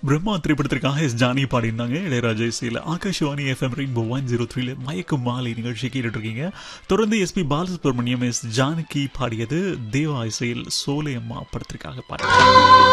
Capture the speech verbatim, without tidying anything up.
பிரம்மா திரைப்படத்திற்காக S Johnny பாடியிருந்தாங்க Ilaiyaraaja இசையில். Akashvani FM rainbow one zero த்ரீல மயக்கும் மாலை நிகழ்ச்சி கேட்டுட்டு இருக்கீங்க. தொடர்ந்து எஸ்பி பாலசுப்ரமணியம் எஸ் ஜானகி பாடியது தேவா இசையில் சோலையம்மா படத்திற்காக பாடி